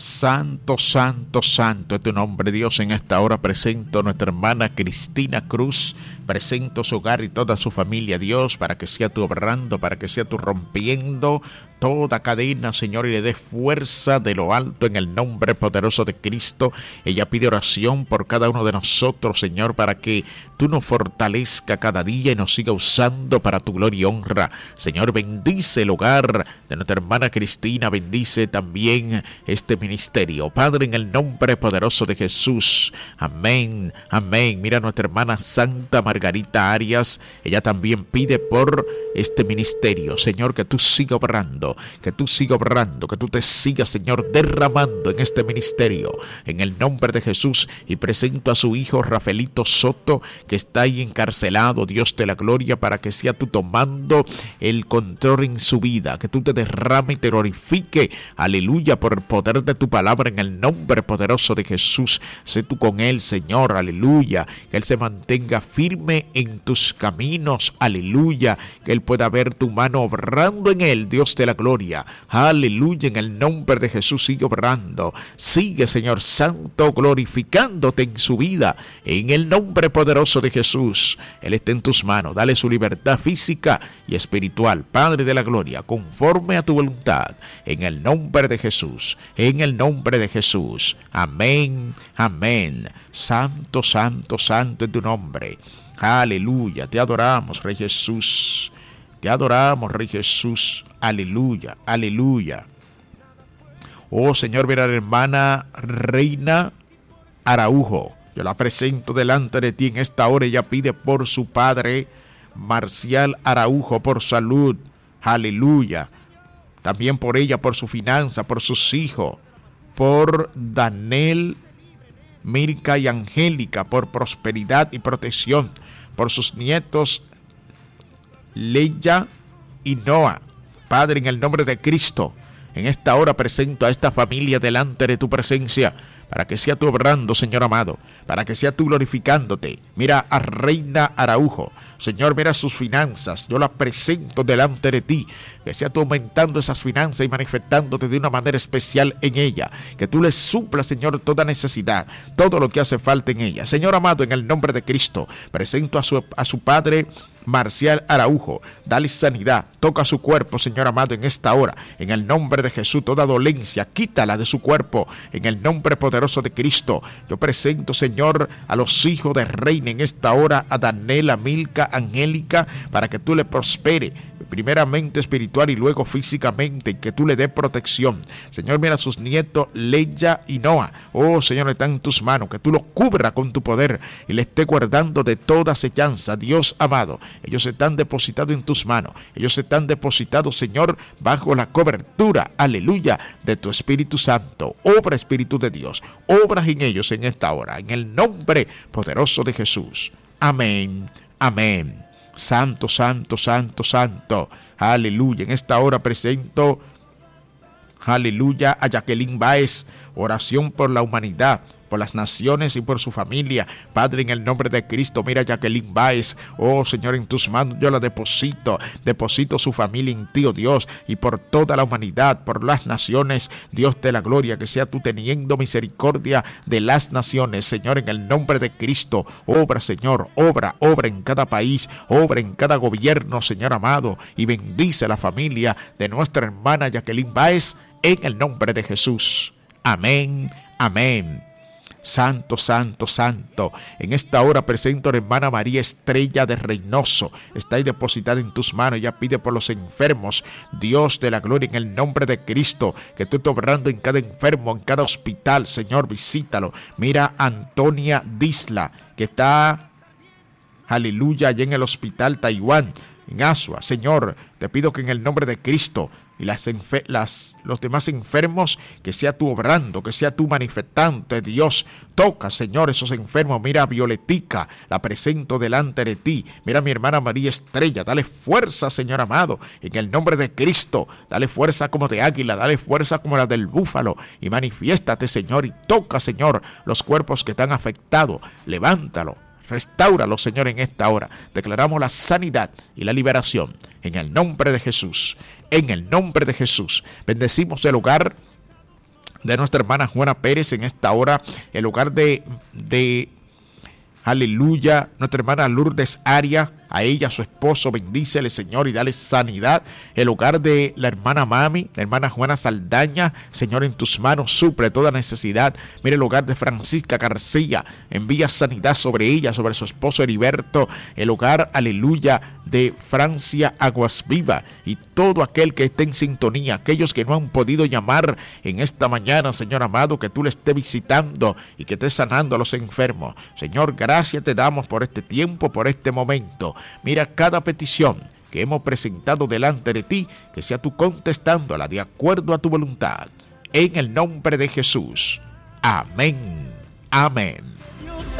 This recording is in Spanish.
Santo, santo, santo es tu nombre, Dios. En esta hora presento a nuestra hermana Cristina Cruz, presento su hogar y toda su familia, Dios, para que sea tú obrando, para que sea tú rompiendo toda cadena, Señor, y le dé fuerza de lo alto en el nombre poderoso de Cristo. Ella pide oración por cada uno de nosotros, Señor, para que tú nos fortalezca cada día y nos siga usando para tu gloria y honra. Señor, bendice el hogar de nuestra hermana Cristina, bendice también este ministerio, Padre, en el nombre poderoso de Jesús. Amén, amén. Mira a nuestra hermana Santa Margarita Arias, ella también pide por este ministerio, Señor, que tú sigas obrando, que tú sigas obrando, que tú te sigas, Señor, derramando en este ministerio, en el nombre de Jesús. Y presento a su hijo Rafaelito Soto, que está ahí encarcelado, Dios de la gloria, para que sea tú tomando el control en su vida, que tú te derrame y te glorifique, aleluya, por el poder de tu palabra, en el nombre poderoso de Jesús. Sé tú con él, Señor, aleluya, que él se mantenga firme en tus caminos, aleluya, que él pueda ver tu mano obrando en él, Dios de la gloria, aleluya, en el nombre de Jesús. Sigue obrando, sigue, Señor Santo, glorificándote en su vida, en el nombre poderoso de Jesús. Él está en tus manos, dale su libertad física y espiritual, Padre de la gloria, conforme a tu voluntad, en el nombre de Jesús, en el nombre de Jesús. Amén, amén. Santo, santo, santo es tu nombre, aleluya. Te adoramos, Rey Jesús, te adoramos, Rey Jesús, aleluya, aleluya. Oh Señor, mira a la hermana Reina Araujo, yo la presento delante de ti en esta hora. Ella pide por su padre Marcial Araujo, por salud, aleluya. También por ella, por su finanza, por sus hijos, por Daniel, Mirka y Angélica, por prosperidad y protección, por sus nietos Leia y Noah. Padre, en el nombre de Cristo, en esta hora presento a esta familia delante de tu presencia, para que sea tú obrando, Señor amado, para que sea tú glorificándote. Mira a Reina Araujo, Señor, mira sus finanzas, yo las presento delante de ti, que sea tú aumentando esas finanzas y manifestándote de una manera especial en ella, que tú le suplas, Señor, toda necesidad, todo lo que hace falta en ella. Señor amado, en el nombre de Cristo, presento a su padre Marcial Araujo, dale sanidad, toca su cuerpo, Señor amado, en esta hora, en el nombre de Jesús. Toda dolencia, quítala de su cuerpo, en el nombre poderoso de Cristo. Yo presento, Señor, a los hijos de Reina en esta hora, a Daniela, Milka, Angélica, para que tú le prospere, primeramente espiritual y luego físicamente, que tú le des protección. Señor, mira a sus nietos Leia y Noah. Oh Señor, están en tus manos, que tú los cubra con tu poder y le esté guardando de toda acechanza. Dios amado, ellos están depositados en tus manos, ellos están depositados, Señor, bajo la cobertura, aleluya, de tu Espíritu Santo. Obra, Espíritu de Dios, obras en ellos en esta hora, en el nombre poderoso de Jesús. Amén, amén. Santo, santo, santo, santo, aleluya. En esta hora presento, aleluya, a Jacqueline Báez, oración por la humanidad, por las naciones y por su familia. Padre, en el nombre de Cristo, mira a Jacqueline Báez. Oh Señor, en tus manos yo la deposito su familia en ti, oh Dios, y por toda la humanidad, por las naciones, Dios de la gloria, que sea tú teniendo misericordia de las naciones, Señor, en el nombre de Cristo. Obra, Señor, obra en cada país, obra en cada gobierno, Señor amado, y bendice la familia de nuestra hermana Jacqueline Báez, en el nombre de Jesús. Amén, amén. Santo, santo, santo. En esta hora presento a la hermana María Estrella de Reynoso. Está ahí depositada en tus manos. Ella pide por los enfermos. Dios de la gloria, en el nombre de Cristo, que tú estés obrando en cada enfermo, en cada hospital. Señor, visítalo. Mira a Antonia Disla, que está, aleluya, allá en el hospital Taiwán, en Asua. Señor, te pido que en el nombre de Cristo y los demás enfermos, que sea tú obrando, que sea tú manifestante, Dios. Toca, Señor, esos enfermos. Mira a Violetica, la presento delante de ti. Mira a mi hermana María Estrella, dale fuerza, Señor amado, en el nombre de Cristo. Dale fuerza como de águila, dale fuerza como la del búfalo, y manifiéstate, Señor, y toca, Señor, los cuerpos que están afectados. Levántalo, restáuralo, Señor, en esta hora. Declaramos la sanidad y la liberación en el nombre de Jesús. En el nombre de Jesús. Bendecimos el hogar, de nuestra hermana Juana Pérez en esta hora, el hogar de aleluya, nuestra hermana Lourdes Aria, a ella, a su esposo, bendícele, Señor, y dale sanidad. El hogar de la hermana Mami, la hermana Juana Saldaña, Señor, en tus manos suple toda necesidad. Mire el hogar de Francisca García, envía sanidad sobre ella, sobre su esposo Heriberto. El hogar, aleluya, de Francia Aguas Viva, y todo aquel que esté en sintonía, aquellos que no han podido llamar en esta mañana, Señor amado, que tú le estés visitando y que estés sanando a los enfermos. Señor, gracias te damos por este tiempo, por este momento. Mira cada petición que hemos presentado delante de ti, que sea tú contestándola de acuerdo a tu voluntad. En el nombre de Jesús. Amén. Amén.